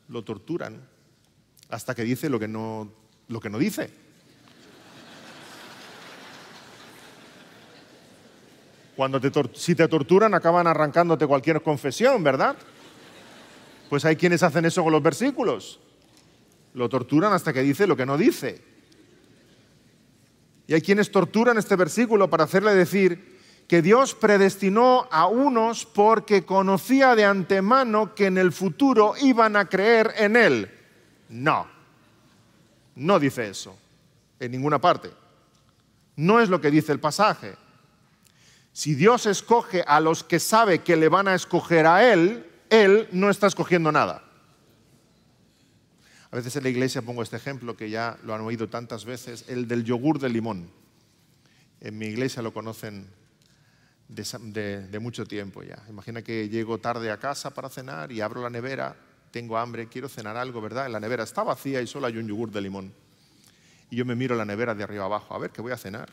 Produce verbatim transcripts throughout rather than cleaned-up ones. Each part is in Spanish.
lo torturan, hasta que dice lo que no, lo que no dice. Cuando te tor- si te torturan, acaban arrancándote cualquier confesión, ¿verdad? Pues hay quienes hacen eso con los versículos. Lo torturan hasta que dice lo que no dice. Y hay quienes torturan este versículo para hacerle decir que Dios predestinó a unos porque conocía de antemano que en el futuro iban a creer en Él. No, no dice eso en ninguna parte. No es lo que dice el pasaje. Si Dios escoge a los que sabe que le van a escoger a Él, Él no está escogiendo nada. A veces en la iglesia pongo este ejemplo que ya lo han oído tantas veces, el del yogur de limón. En mi iglesia lo conocen de, de, de mucho tiempo ya. Imagina que llego tarde a casa para cenar y abro la nevera, tengo hambre, quiero cenar algo, ¿verdad? La nevera está vacía y solo hay un yogur de limón. Y yo me miro la nevera de arriba abajo, a ver, ¿qué voy a cenar?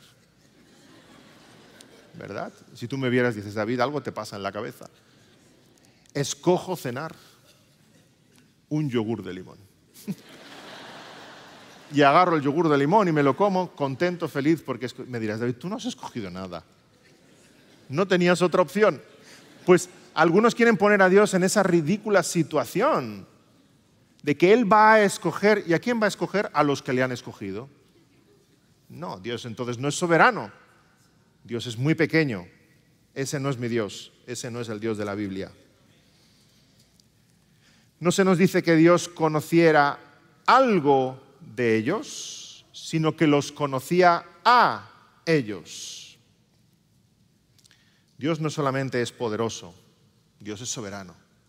¿Verdad? Si tú me vieras, dices, David, algo te pasa en la cabeza. Escojo cenar un yogur de limón. Y agarro el yogur de limón y me lo como, contento, feliz, porque me dirás, David, tú no has escogido nada. No tenías otra opción. Pues algunos quieren poner a Dios en esa ridícula situación de que Él va a escoger. ¿Y a quién va a escoger? A los que le han escogido. No, Dios entonces no es soberano. Dios es muy pequeño. Ese no es mi Dios. Ese no es el Dios de la Biblia. No se nos dice que Dios conociera algo de ellos, sino que los conocía a ellos. Dios no solamente es poderoso, Dios es soberano.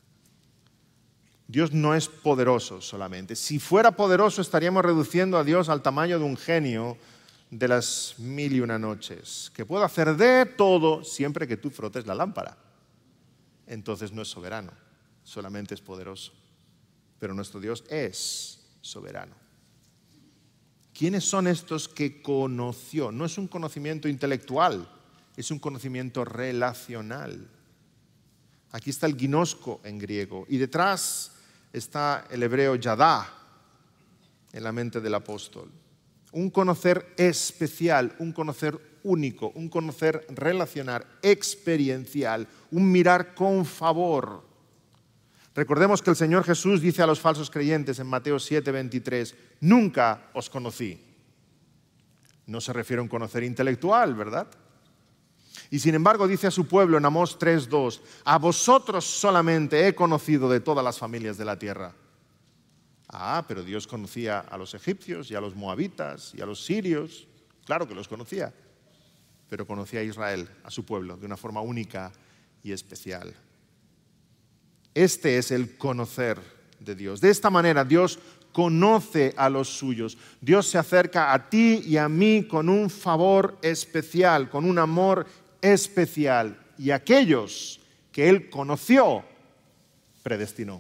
Dios no es poderoso solamente. Si fuera poderoso, estaríamos reduciendo a Dios al tamaño de un genio de las mil y una noches, que puede hacer de todo siempre que tú frotes la lámpara. Entonces no es soberano, solamente es poderoso. Pero nuestro Dios es soberano. ¿Quiénes son estos que conoció? No es un conocimiento intelectual, es un conocimiento relacional. Aquí está el ginosko en griego y detrás está el hebreo yadá en la mente del apóstol. Un conocer especial, un conocer único, un conocer relacional, experiencial, un mirar con favor. Recordemos que el Señor Jesús dice a los falsos creyentes en Mateo siete, veintitrés, nunca os conocí. No se refiere a un conocer intelectual, ¿verdad? Y sin embargo dice a su pueblo en Amós tres, dos, a vosotros solamente he conocido de todas las familias de la tierra. Ah, pero Dios conocía a los egipcios y a los moabitas y a los sirios. Claro que los conocía, pero conocía a Israel, a su pueblo, de una forma única y especial. Este es el conocer de Dios. De esta manera Dios conoce a los suyos. Dios se acerca a ti y a mí con un favor especial, con un amor especial. Y aquellos que Él conoció, predestinó.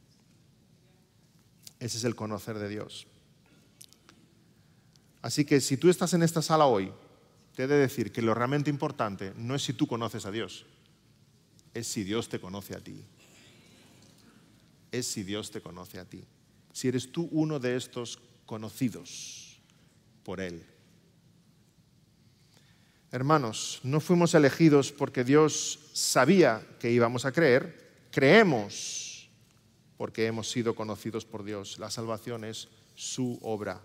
Ese es el conocer de Dios. Así que si tú estás en esta sala hoy, te he de decir que lo realmente importante no es si tú conoces a Dios, es si Dios te conoce a ti. Es si Dios te conoce a ti. Si eres tú uno de estos conocidos por Él. Hermanos, no fuimos elegidos porque Dios sabía que íbamos a creer. Creemos porque hemos sido conocidos por Dios. La salvación es su obra.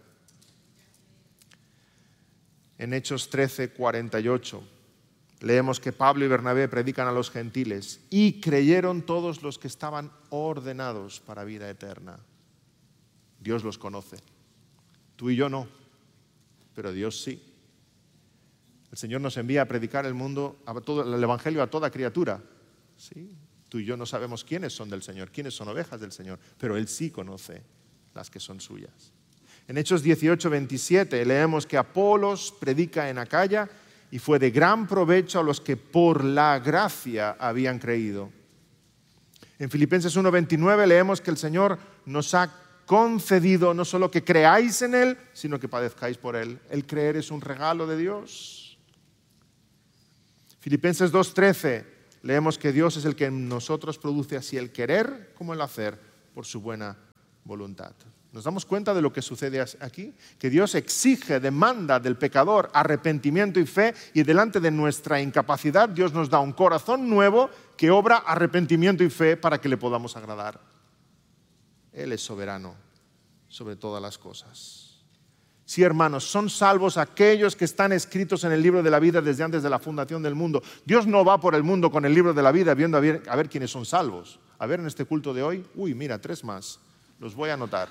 En Hechos trece, cuarenta y ocho, leemos que Pablo y Bernabé predican a los gentiles y creyeron todos los que estaban ordenados para vida eterna. Dios los conoce. Tú y yo no, pero Dios sí. El Señor nos envía a predicar el mundo, a todo, el Evangelio a toda criatura. ¿Sí? Tú y yo no sabemos quiénes son del Señor, quiénes son ovejas del Señor, pero Él sí conoce las que son suyas. En Hechos dieciocho, veintisiete leemos que Apolos predica en Acaya y fue de gran provecho a los que por la gracia habían creído. En Filipenses uno, veintinueve leemos que el Señor nos ha concedido no solo que creáis en Él, sino que padezcáis por Él. El creer es un regalo de Dios. Filipenses dos, trece leemos que Dios es el que en nosotros produce así el querer como el hacer por su buena voluntad. ¿Nos damos cuenta de lo que sucede aquí? Que Dios exige, demanda del pecador arrepentimiento y fe, y delante de nuestra incapacidad Dios nos da un corazón nuevo que obra arrepentimiento y fe para que le podamos agradar. Él es soberano sobre todas las cosas. Sí, hermanos, son salvos aquellos que están escritos en el libro de la vida desde antes de la fundación del mundo. Dios no va por el mundo con el libro de la vida viendo a ver, a ver quiénes son salvos. A ver en este culto de hoy, uy, mira, tres más, los voy a anotar.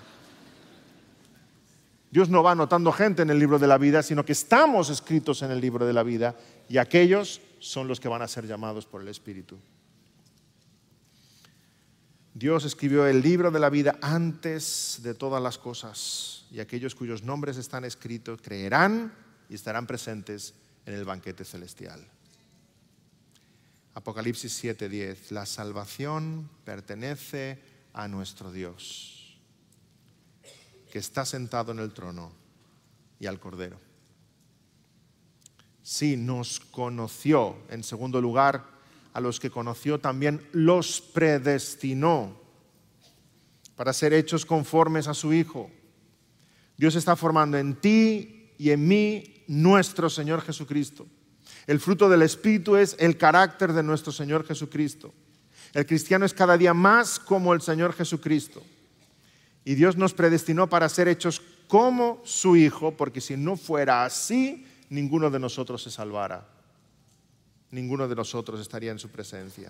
Dios no va anotando gente en el libro de la vida, sino que estamos escritos en el libro de la vida y aquellos son los que van a ser llamados por el Espíritu. Dios escribió el libro de la vida antes de todas las cosas y aquellos cuyos nombres están escritos creerán y estarán presentes en el banquete celestial. Apocalipsis siete diez. La salvación pertenece a nuestro Dios, que está sentado en el trono, y al Cordero. Sí, nos conoció. En segundo lugar, a los que conoció también los predestinó para ser hechos conformes a su Hijo. Dios está formando en ti y en mí nuestro Señor Jesucristo. El fruto del Espíritu es el carácter de nuestro Señor Jesucristo. El cristiano es cada día más como el Señor Jesucristo. Y Dios nos predestinó para ser hechos como su Hijo, porque si no fuera así, ninguno de nosotros se salvara. Ninguno de nosotros estaría en su presencia.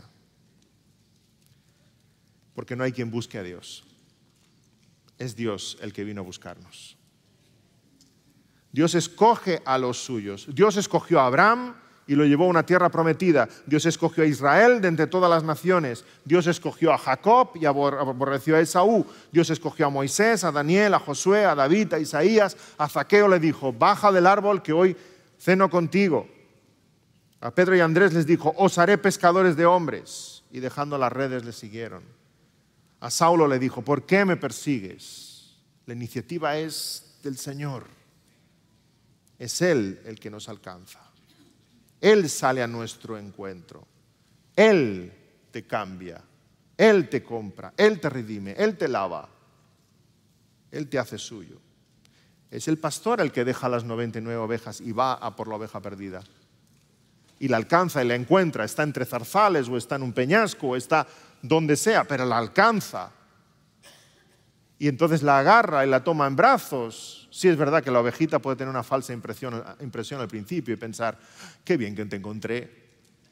Porque no hay quien busque a Dios. Es Dios el que vino a buscarnos. Dios escoge a los suyos. Dios escogió a Abraham y lo llevó a una tierra prometida. Dios escogió a Israel de entre todas las naciones. Dios escogió a Jacob y aborreció a Esaú. Dios escogió a Moisés, a Daniel, a Josué, a David, a Isaías. A Zaqueo le dijo, baja del árbol que hoy ceno contigo. A Pedro y Andrés les dijo, os haré pescadores de hombres. Y dejando las redes le siguieron. A Saulo le dijo, ¿por qué me persigues? La iniciativa es del Señor. Es Él el que nos alcanza. Él sale a nuestro encuentro. Él te cambia. Él te compra. Él te redime. Él te lava. Él te hace suyo. Es el pastor el que deja las noventa y nueve ovejas y va a por la oveja perdida. Y la alcanza y la encuentra. Está entre zarzales o está en un peñasco o está donde sea, pero la alcanza. Y entonces la agarra y la toma en brazos. Sí, es verdad que la ovejita puede tener una falsa impresión, impresión al principio y pensar, qué bien que te encontré.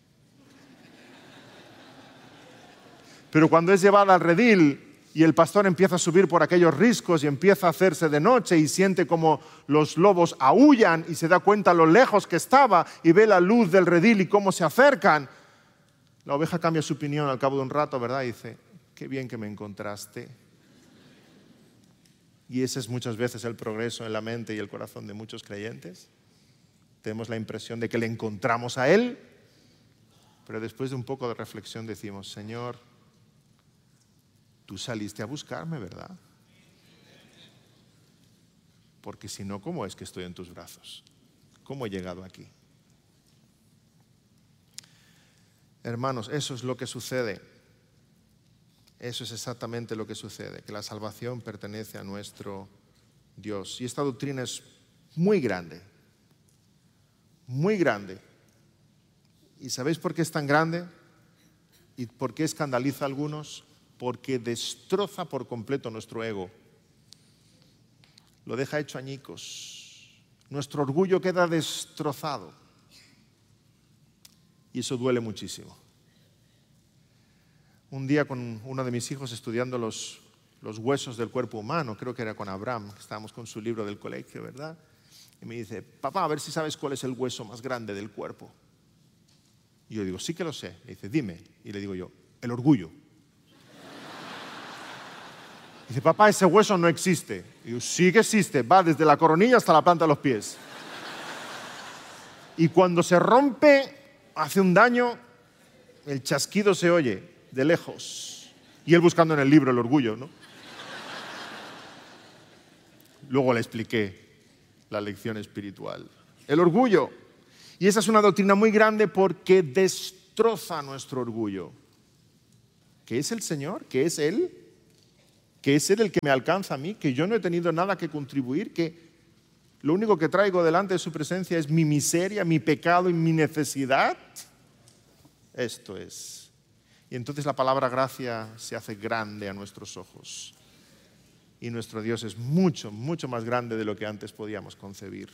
Pero cuando es llevada al redil y el pastor empieza a subir por aquellos riscos y empieza a hacerse de noche y siente como los lobos aúllan y se da cuenta lo lejos que estaba y ve la luz del redil y cómo se acercan, la oveja cambia su opinión al cabo de un rato, ¿verdad? Y dice, qué bien que me encontraste. Y ese es muchas veces el progreso en la mente y el corazón de muchos creyentes. Tenemos la impresión de que le encontramos a Él, pero después de un poco de reflexión decimos, Señor, tú saliste a buscarme, ¿verdad? Porque si no, ¿cómo es que estoy en tus brazos? ¿Cómo he llegado aquí? Hermanos, eso es lo que sucede. Eso es exactamente lo que sucede, que la salvación pertenece a nuestro Dios. Y esta doctrina es muy grande, muy grande. ¿Y sabéis por qué es tan grande? ¿Y por qué escandaliza a algunos? Porque destroza por completo nuestro ego. Lo deja hecho añicos. Nuestro orgullo queda destrozado. Y eso duele muchísimo. Un día con uno de mis hijos estudiando los, los huesos del cuerpo humano, creo que era con Abraham, estábamos con su libro del colegio, ¿verdad? Y me dice, papá, a ver si sabes cuál es el hueso más grande del cuerpo. Y yo digo, sí que lo sé. Me dice, dime. Y le digo yo, el orgullo. Dice, papá, ese hueso no existe. Y digo, sí que existe, va desde la coronilla hasta la planta de los pies. Y cuando se rompe, hace un daño, el chasquido se oye de lejos. Y él buscando en el libro el orgullo, ¿no? Luego le expliqué la lección espiritual. El orgullo. Y esa es una doctrina muy grande porque destroza nuestro orgullo. ¿Qué es el Señor? ¿Qué es Él? que es Él el que me alcanza a mí, que yo no he tenido nada que contribuir, que lo único que traigo delante de su presencia es mi miseria, mi pecado y mi necesidad. Esto es. Y entonces la palabra gracia se hace grande a nuestros ojos. Y nuestro Dios es mucho, mucho más grande de lo que antes podíamos concebir.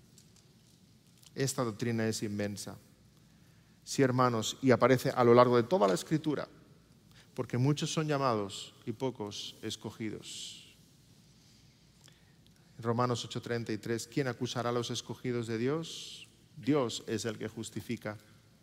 Esta doctrina es inmensa. Sí, hermanos, y aparece a lo largo de toda la Escritura, porque muchos son llamados y pocos escogidos. Romanos ocho treinta y tres, ¿quién acusará a los escogidos de Dios? Dios es el que justifica.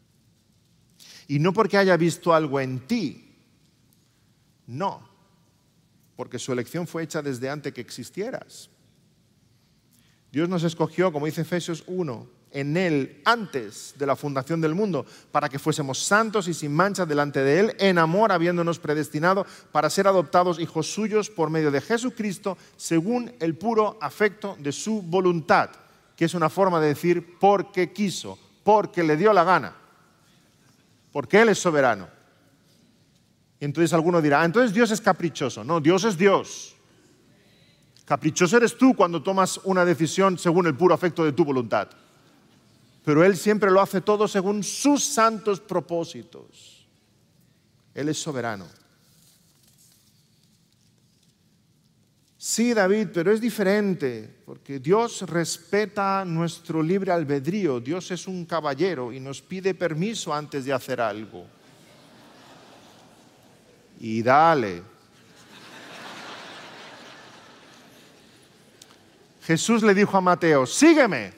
Y no porque haya visto algo en ti, no, porque su elección fue hecha desde antes que existieras. Dios nos escogió, como dice Efesios uno, en Él antes de la fundación del mundo, para que fuésemos santos y sin mancha delante de Él, en amor, habiéndonos predestinado para ser adoptados hijos suyos por medio de Jesucristo, según el puro afecto de su voluntad, que es una forma de decir porque quiso, porque le dio la gana, porque Él es soberano. Y entonces alguno dirá, ah, entonces Dios es caprichoso. No, Dios es Dios. Caprichoso eres tú cuando tomas una decisión según el puro afecto de tu voluntad. Pero Él siempre lo hace todo según sus santos propósitos. Él es soberano. Sí, David, pero es diferente, porque Dios respeta nuestro libre albedrío. Dios es un caballero y nos pide permiso antes de hacer algo. Y dale. Jesús le dijo a Mateo, sígueme.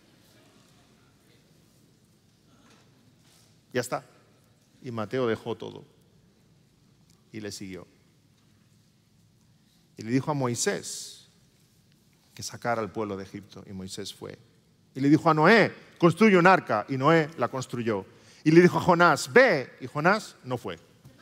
Ya está. Y Mateo dejó todo y le siguió. Y le dijo a Moisés que sacara al pueblo de Egipto, y Moisés fue. Y le dijo a Noé, construye un arca, y Noé la construyó. Y le dijo a Jonás, ve, y Jonás no fue.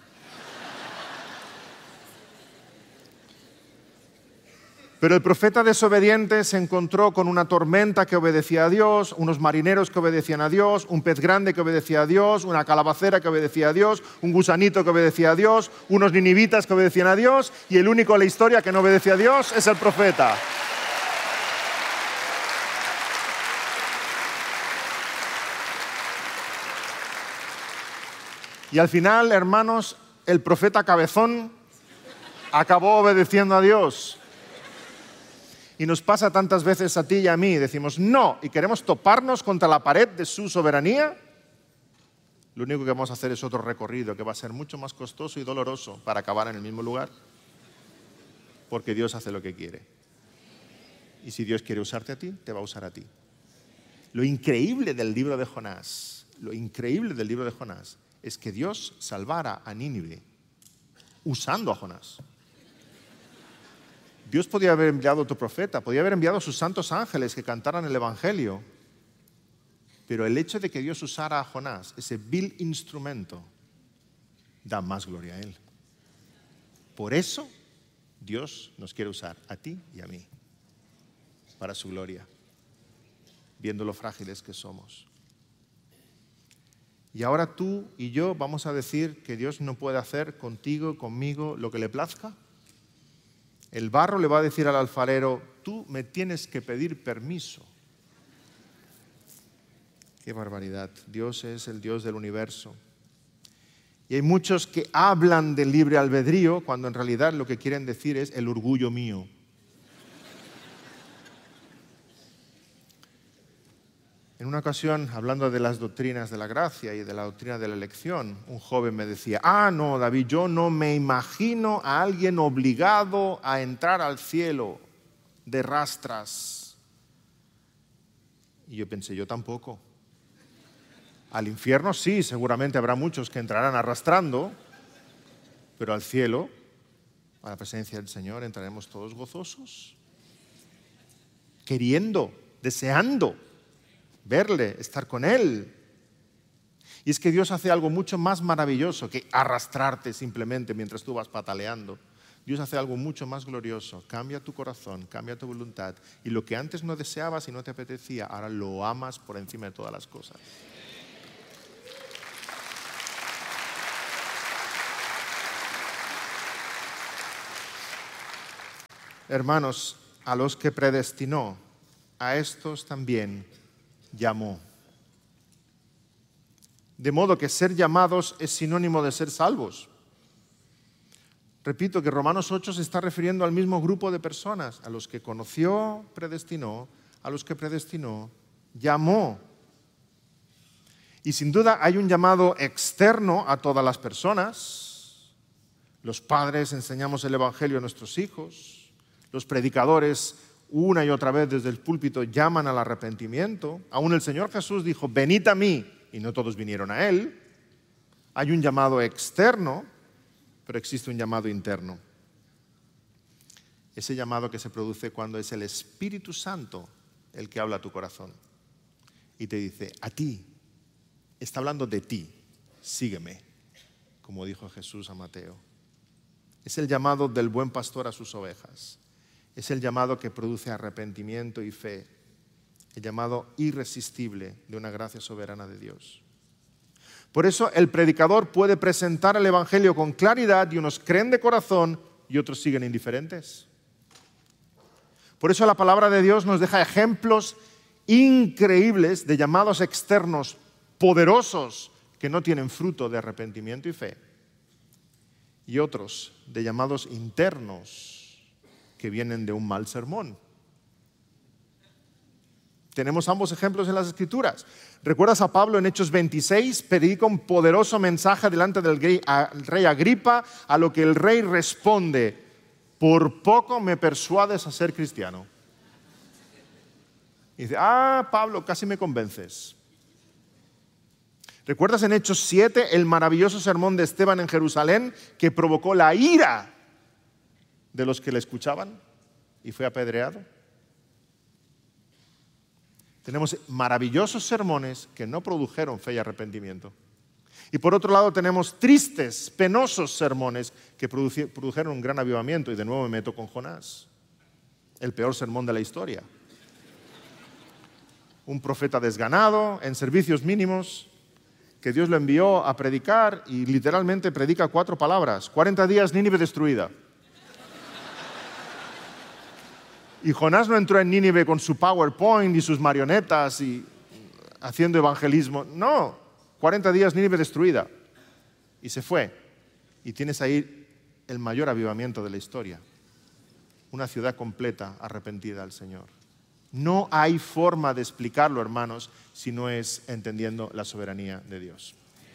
Pero el profeta desobediente se encontró con una tormenta que obedecía a Dios, unos marineros que obedecían a Dios, un pez grande que obedecía a Dios, una calabacera que obedecía a Dios, un gusanito que obedecía a Dios, unos ninivitas que obedecían a Dios, y el único en la historia que no obedecía a Dios es el profeta. Y al final, hermanos, el profeta cabezón acabó obedeciendo a Dios. Y nos pasa tantas veces a ti y a mí, decimos no, y queremos toparnos contra la pared de su soberanía. Lo único que vamos a hacer es otro recorrido que va a ser mucho más costoso y doloroso para acabar en el mismo lugar, porque Dios hace lo que quiere. Y si Dios quiere usarte a ti, te va a usar a ti. Lo increíble del libro de Jonás, lo increíble del libro de Jonás, es que Dios salvara a Nínive usando a Jonás. Dios podía haber enviado a otro profeta, podía haber enviado a sus santos ángeles que cantaran el Evangelio. Pero el hecho de que Dios usara a Jonás, ese vil instrumento, da más gloria a Él. Por eso Dios nos quiere usar a ti y a mí, para su gloria, viendo lo frágiles que somos. Y ahora tú y yo vamos a decir que Dios no puede hacer contigo, conmigo, lo que le plazca. El barro le va a decir al alfarero, tú me tienes que pedir permiso. ¡Qué barbaridad! Dios es el Dios del universo. Y hay muchos que hablan del libre albedrío cuando en realidad lo que quieren decir es el orgullo mío. En una ocasión, hablando de las doctrinas de la gracia y de la doctrina de la elección, un joven me decía, ah, no, David, yo no me imagino a alguien obligado a entrar al cielo de rastras. Y yo pensé, yo tampoco. Al infierno sí, seguramente habrá muchos que entrarán arrastrando, pero al cielo, a la presencia del Señor, entraremos todos gozosos, queriendo, deseando verle, estar con Él. Y es que Dios hace algo mucho más maravilloso que arrastrarte simplemente mientras tú vas pataleando. Dios hace algo mucho más glorioso. Cambia tu corazón, cambia tu voluntad. Y lo que antes no deseabas y no te apetecía, ahora lo amas por encima de todas las cosas. Hermanos, a los que predestinó, a estos también llamó. De modo que ser llamados es sinónimo de ser salvos. Repito que Romanos ocho se está refiriendo al mismo grupo de personas, a los que conoció, predestinó, a los que predestinó, llamó. Y sin duda hay un llamado externo a todas las personas. Los padres enseñamos el Evangelio a nuestros hijos. Los predicadores una y otra vez desde el púlpito llaman al arrepentimiento. Aún el Señor Jesús dijo, venid a mí, y no todos vinieron a Él. Hay un llamado externo, pero existe un llamado interno. Ese llamado que se produce cuando es el Espíritu Santo el que habla a tu corazón y te dice, a ti, está hablando de ti, sígueme, como dijo Jesús a Mateo. Es el llamado del buen pastor a sus ovejas. Es el llamado que produce arrepentimiento y fe, el llamado irresistible de una gracia soberana de Dios. Por eso el predicador puede presentar el Evangelio con claridad y unos creen de corazón y otros siguen indiferentes. Por eso la palabra de Dios nos deja ejemplos increíbles de llamados externos poderosos que no tienen fruto de arrepentimiento y fe, y otros de llamados internos que vienen de un mal sermón. Tenemos ambos ejemplos en las Escrituras. ¿Recuerdas a Pablo en Hechos veintiséis? Predica un poderoso mensaje delante del rey Agripa, a lo que el rey responde, por poco me persuades a ser cristiano. Y dice, ah, Pablo, casi me convences. ¿Recuerdas en Hechos siete el maravilloso sermón de Esteban en Jerusalén que provocó la ira de los que le escuchaban y fue apedreado? Tenemos maravillosos sermones que no produjeron fe y arrepentimiento. Y por otro lado tenemos tristes, penosos sermones que produjeron un gran avivamiento. Y de nuevo me meto con Jonás, el peor sermón de la historia. Un profeta desganado, en servicios mínimos, que Dios lo envió a predicar y literalmente predica cuatro palabras. cuarenta días, Nínive destruida. Y Jonás no entró en Nínive con su PowerPoint y sus marionetas y haciendo evangelismo. No, cuarenta días, Nínive destruida. Y se fue. Y tienes ahí el mayor avivamiento de la historia. Una ciudad completa arrepentida al Señor. No hay forma de explicarlo, hermanos, si no es entendiendo la soberanía de Dios.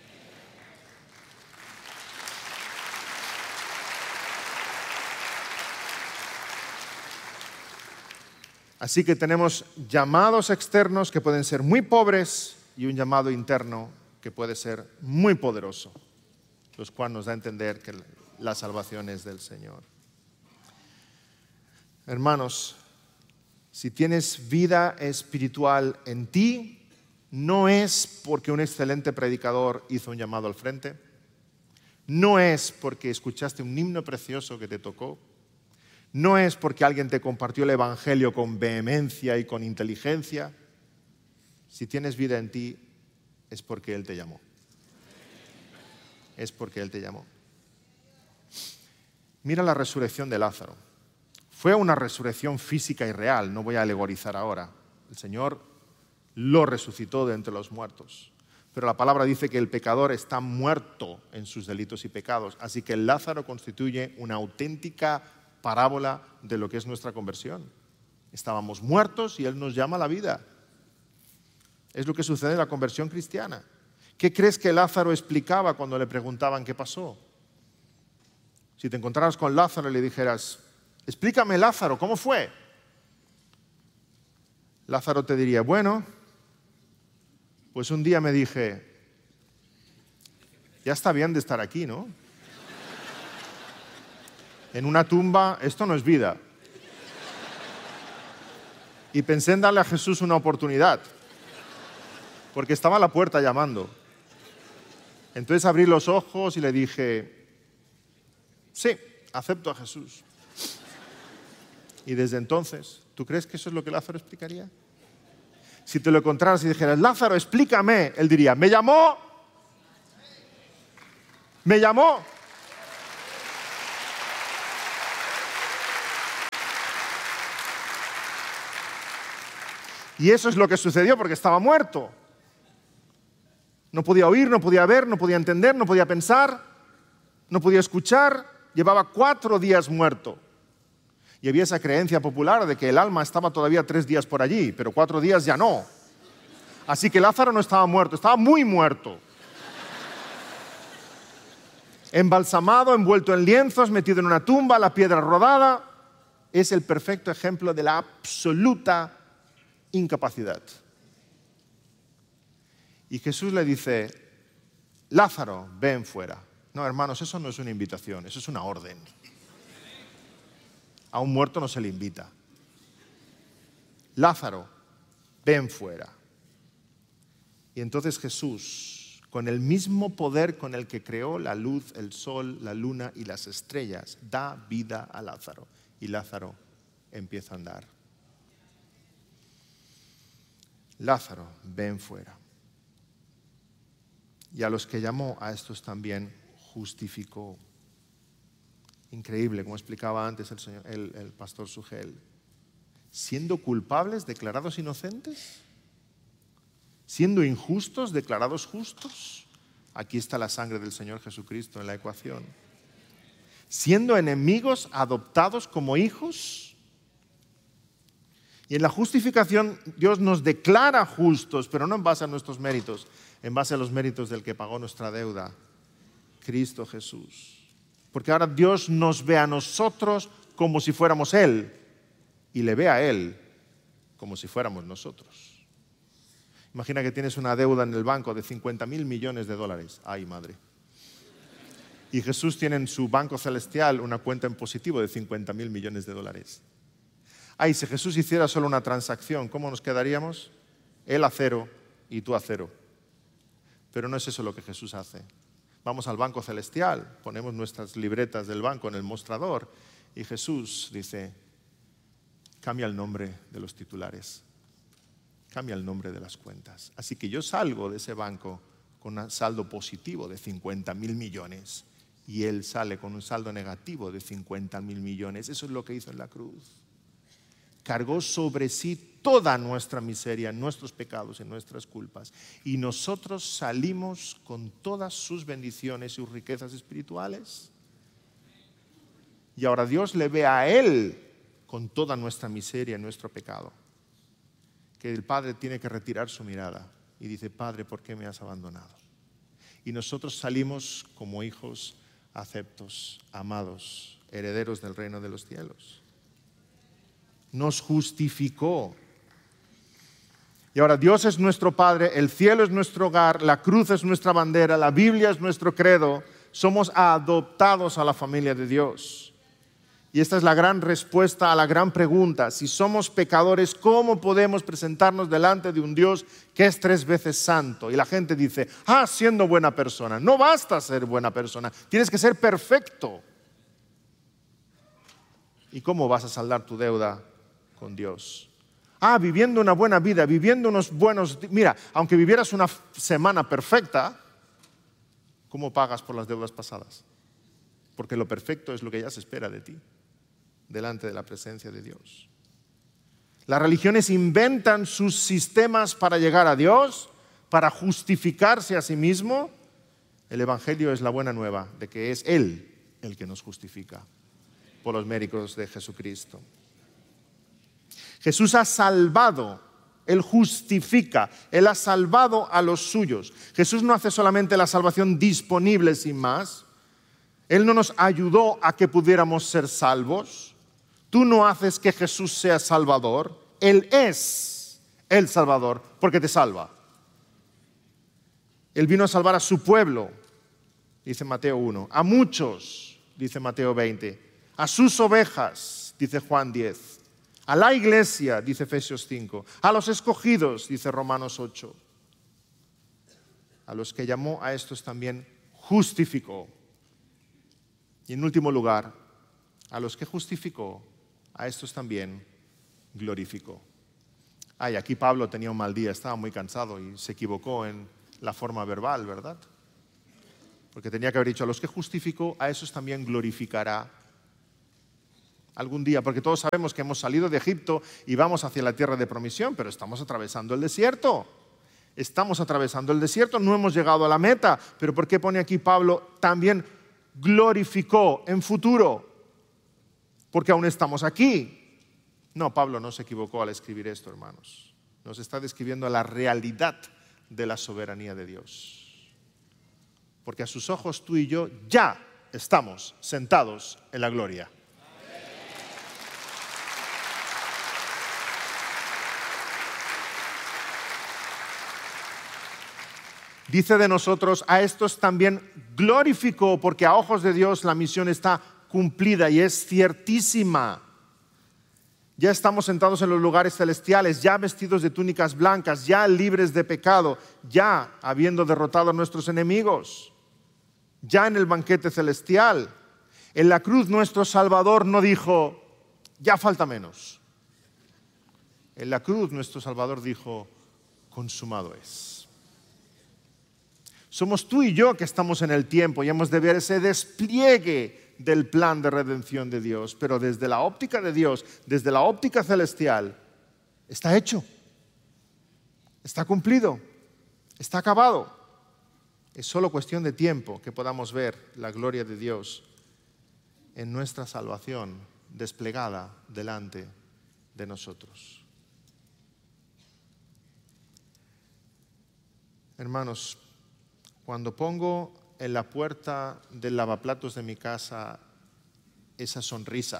Así que tenemos llamados externos que pueden ser muy pobres y un llamado interno que puede ser muy poderoso, los cuales nos da a entender que la salvación es del Señor. Hermanos, si tienes vida espiritual en ti, no es porque un excelente predicador hizo un llamado al frente, no es porque escuchaste un himno precioso que te tocó, no es porque alguien te compartió el Evangelio con vehemencia y con inteligencia. Si tienes vida en ti, es porque Él te llamó. Es porque Él te llamó. Mira la resurrección de Lázaro. Fue una resurrección física y real, no voy a alegorizar ahora. El Señor lo resucitó de entre los muertos. Pero la palabra dice que el pecador está muerto en sus delitos y pecados. Así que Lázaro constituye una auténtica parábola de lo que es nuestra conversión. Estábamos muertos y Él nos llama a la vida. Es lo que sucede en la conversión cristiana. ¿Qué crees que Lázaro explicaba cuando le preguntaban qué pasó? Si te encontraras con Lázaro y le dijeras, explícame, Lázaro, ¿cómo fue? Lázaro te diría, bueno, pues un día me dije, ya está bien de estar aquí, ¿no? En una tumba, esto no es vida. Y pensé en darle a Jesús una oportunidad, porque estaba a la puerta llamando. Entonces abrí los ojos y le dije, sí, acepto a Jesús. Y desde entonces, ¿tú crees que eso es lo que Lázaro explicaría? Si te lo encontraras y dijeras, Lázaro, explícame, él diría, me llamó, me llamó. Y eso es lo que sucedió porque estaba muerto. No podía oír, no podía ver, no podía entender, no podía pensar, no podía escuchar. Llevaba cuatro días muerto. Y había esa creencia popular de que el alma estaba todavía tres días por allí, pero cuatro días ya no. Así que Lázaro no estaba muerto, estaba muy muerto. Embalsamado, envuelto en lienzos, metido en una tumba, la piedra rodada. Es el perfecto ejemplo de la absoluta incapacidad. Y Jesús le dice, Lázaro, ven fuera. No, hermanos, eso no es una invitación, eso es una orden. A un muerto no se le invita. Lázaro, ven fuera. Y entonces Jesús, con el mismo poder con el que creó la luz, el sol, la luna y las estrellas, da vida a Lázaro. Y Lázaro empieza a andar. Lázaro, ven fuera. Y a los que llamó, a estos también justificó. Increíble, como explicaba antes el, señor, el, el pastor Sugel. Siendo culpables, declarados inocentes. Siendo injustos, declarados justos. Aquí está la sangre del Señor Jesucristo en la ecuación. Siendo enemigos, adoptados como hijos. Y en la justificación Dios nos declara justos, pero no en base a nuestros méritos, en base a los méritos del que pagó nuestra deuda, Cristo Jesús. Porque ahora Dios nos ve a nosotros como si fuéramos Él y le ve a Él como si fuéramos nosotros. Imagina que tienes una deuda en el banco de cincuenta mil millones de dólares. ¡Ay, madre! Y Jesús tiene en su banco celestial una cuenta en positivo de cincuenta mil millones de dólares. Ay, si Jesús hiciera solo una transacción, ¿cómo nos quedaríamos? Él a cero y tú a cero. Pero no es eso lo que Jesús hace. Vamos al banco celestial, ponemos nuestras libretas del banco en el mostrador y Jesús dice, cambia el nombre de los titulares, cambia el nombre de las cuentas. Así que yo salgo de ese banco con un saldo positivo de cincuenta mil millones y Él sale con un saldo negativo de cincuenta mil millones. Eso es lo que hizo en la cruz. Cargó sobre sí toda nuestra miseria, nuestros pecados y nuestras culpas. Y nosotros salimos con todas sus bendiciones y sus riquezas espirituales. Y ahora Dios le ve a Él con toda nuestra miseria y nuestro pecado. Que el Padre tiene que retirar su mirada y dice, Padre, ¿por qué me has abandonado? Y nosotros salimos como hijos aceptos, amados, herederos del reino de los cielos. Nos justificó. Y ahora Dios es nuestro Padre, el cielo es nuestro hogar, la cruz es nuestra bandera, la Biblia es nuestro credo. Somos adoptados a la familia de Dios. Y esta es la gran respuesta a la gran pregunta. Si somos pecadores, ¿cómo podemos presentarnos delante de un Dios que es tres veces santo? Y la gente dice, ah, siendo buena persona. No basta ser buena persona, tienes que ser perfecto. ¿Y cómo vas a saldar tu deuda con Dios? Ah, viviendo una buena vida, viviendo unos buenos... Mira, aunque vivieras una semana perfecta, ¿cómo pagas por las deudas pasadas? Porque lo perfecto es lo que ya se espera de ti, delante de la presencia de Dios. Las religiones inventan sus sistemas para llegar a Dios, para justificarse a sí mismo. El Evangelio es la buena nueva de que es Él el que nos justifica por los méritos de Jesucristo. Jesús ha salvado, Él justifica, Él ha salvado a los suyos. Jesús no hace solamente la salvación disponible sin más. Él no nos ayudó a que pudiéramos ser salvos. Tú no haces que Jesús sea Salvador. Él es el Salvador porque te salva. Él vino a salvar a su pueblo, dice Mateo uno. A muchos, dice Mateo veinte. A sus ovejas, dice Juan diez. A la iglesia, dice Efesios cinco. A los escogidos, dice Romanos ocho. A los que llamó, a estos también justificó. Y en último lugar, a los que justificó, a estos también glorificó. Ay, aquí Pablo tenía un mal día, estaba muy cansado y se equivocó en la forma verbal, ¿verdad? Porque tenía que haber dicho, a los que justificó, a esos también glorificará. algún día, porque todos sabemos que hemos salido de Egipto y vamos hacia la tierra de promisión, pero estamos atravesando el desierto. Estamos atravesando el desierto, no hemos llegado a la meta. Pero ¿por qué pone aquí Pablo también glorificó en futuro? Porque aún estamos aquí. No, Pablo no se equivocó al escribir esto, hermanos. Nos está describiendo la realidad de la soberanía de Dios. Porque a sus ojos tú y yo ya estamos sentados en la gloria. Dice de nosotros, a estos también glorificó, porque a ojos de Dios la misión está cumplida y es ciertísima. Ya estamos sentados en los lugares celestiales, ya vestidos de túnicas blancas, ya libres de pecado, ya habiendo derrotado a nuestros enemigos, ya en el banquete celestial. En la cruz nuestro Salvador no dijo, ya falta menos. En la cruz nuestro Salvador dijo, consumado es. Somos tú y yo que estamos en el tiempo y hemos de ver ese despliegue del plan de redención de Dios. Pero desde la óptica de Dios, desde la óptica celestial, está hecho. Está cumplido. Está acabado. Es solo cuestión de tiempo que podamos ver la gloria de Dios en nuestra salvación desplegada delante de nosotros. Hermanos, cuando pongo en la puerta del lavaplatos de mi casa esa sonrisa,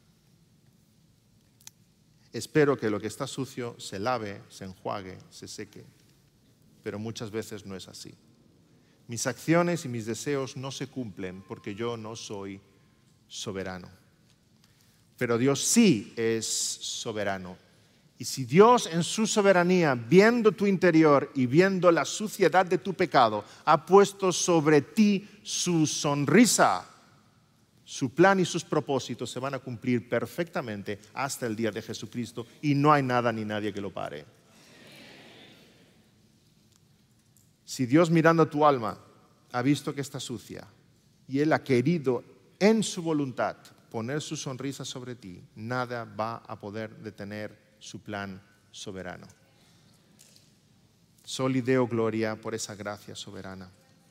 espero que lo que está sucio se lave, se enjuague, se seque, pero muchas veces no es así. Mis acciones y mis deseos no se cumplen porque yo no soy soberano. Pero Dios sí es soberano. Y si Dios en su soberanía, viendo tu interior y viendo la suciedad de tu pecado, ha puesto sobre ti su sonrisa, su plan y sus propósitos se van a cumplir perfectamente hasta el día de Jesucristo y no hay nada ni nadie que lo pare. Si Dios mirando tu alma ha visto que está sucia y Él ha querido en su voluntad poner su sonrisa sobre ti, nada va a poder detener su plan soberano. Soli Deo Gloria por esa gracia soberana.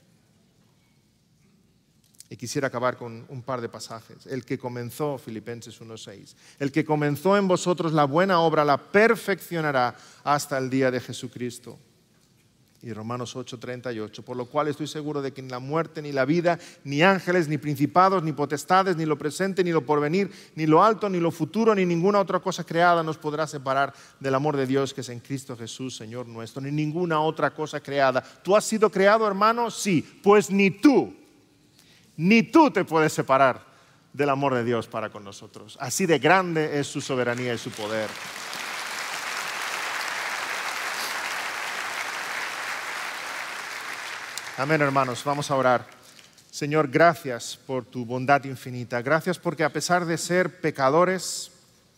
Y quisiera acabar con un par de pasajes. El que comenzó, Filipenses uno seis, el que comenzó en vosotros la buena obra la perfeccionará hasta el día de Jesucristo. Y Romanos ocho treinta y ocho, por lo cual estoy seguro de que ni la muerte, ni la vida, ni ángeles, ni principados, ni potestades, ni lo presente, ni lo porvenir, ni lo alto, ni lo futuro, ni ninguna otra cosa creada nos podrá separar del amor de Dios que es en Cristo Jesús, Señor nuestro, ni ninguna otra cosa creada. ¿Tú has sido creado, hermano? Sí, pues ni tú, ni tú te puedes separar del amor de Dios para con nosotros. Así de grande es su soberanía y su poder. Amén, hermanos, vamos a orar. Señor, gracias por tu bondad infinita. Gracias porque a pesar de ser pecadores,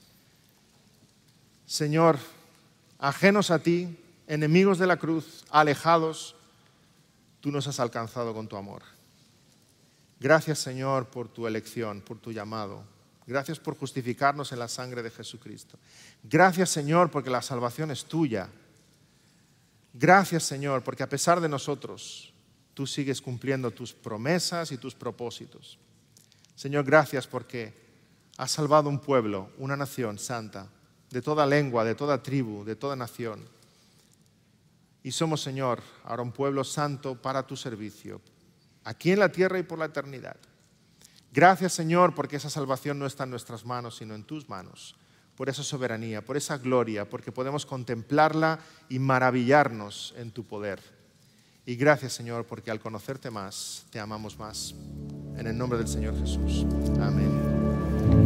Señor, ajenos a ti, enemigos de la cruz, alejados, tú nos has alcanzado con tu amor. Gracias, Señor, por tu elección, por tu llamado. Gracias por justificarnos en la sangre de Jesucristo. Gracias, Señor, porque la salvación es tuya. Gracias, Señor, porque a pesar de nosotros, tú sigues cumpliendo tus promesas y tus propósitos. Señor, gracias porque has salvado un pueblo, una nación santa, de toda lengua, de toda tribu, de toda nación. Y somos, Señor, ahora un pueblo santo para tu servicio, aquí en la tierra y por la eternidad. Gracias, Señor, porque esa salvación no está en nuestras manos, sino en tus manos. Por esa soberanía, por esa gloria, porque podemos contemplarla y maravillarnos en tu poder. Y gracias, Señor, porque al conocerte más, te amamos más. En el nombre del Señor Jesús. Amén.